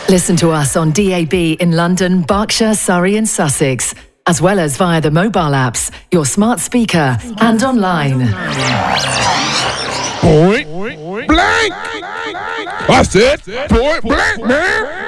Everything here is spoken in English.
Listen to us on DAB in London, Berkshire, Surrey and Sussex, as well as via the mobile apps, your smart speaker and online. Point blank! I said point blank, man!